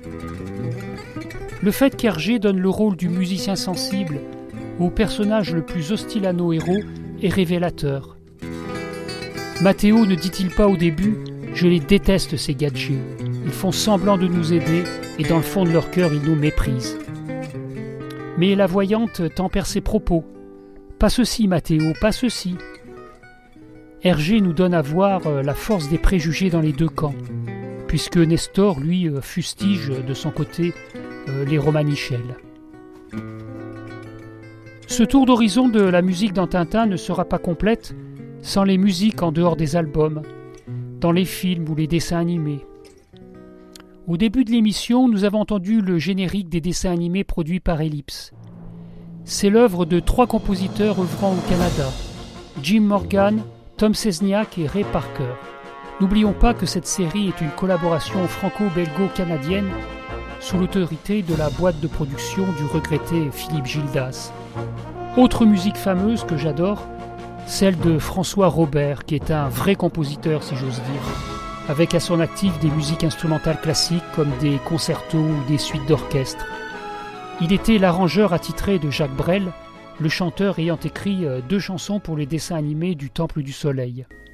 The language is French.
Le fait qu'Hergé donne le rôle du musicien sensible au personnage le plus hostile à nos héros est révélateur. Mathéo ne dit-il pas au début « Je les déteste ces gadgets, ils font semblant de nous aider et dans le fond de leur cœur ils nous méprisent ». Mais la voyante tempère ses propos. « Pas ceci Mathéo, pas ceci ». Hergé nous donne à voir la force des préjugés dans les deux camps, puisque Nestor, lui, fustige de son côté les Romanichels. Ce tour d'horizon de la musique dans Tintin ne sera pas complète sans les musiques en dehors des albums, dans les films ou les dessins animés. Au début de l'émission, nous avons entendu le générique des dessins animés produits par Ellipse. C'est l'œuvre de 3 compositeurs œuvrant au Canada, Jim Morgan, Tom Sesniak et Ray Parker. N'oublions pas que cette série est une collaboration franco-belgo-canadienne sous l'autorité de la boîte de production du regretté Philippe Gildas. Autre musique fameuse que j'adore, celle de François Robert, qui est un vrai compositeur si j'ose dire, avec à son actif des musiques instrumentales classiques comme des concertos ou des suites d'orchestre. Il était l'arrangeur attitré de Jacques Brel, le chanteur ayant écrit 2 chansons pour les dessins animés du Temple du Soleil.